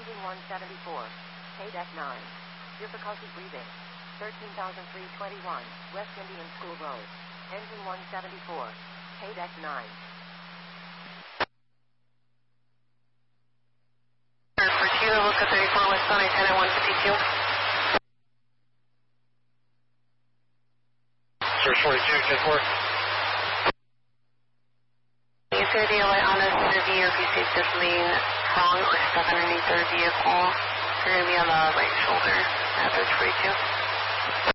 Engine 174. Hey deck 9. Difficulty breathing. 13,321. West Indian School Road. Engine 174. Hey deck 9. For Kilo, Boca 34, West Sunny, 10 at 152. Sir 42, 10 4. Is there the light on this RV or if you see this lean wrong or stuck underneath their vehicle? You're going to be on the right shoulder at bridge 42.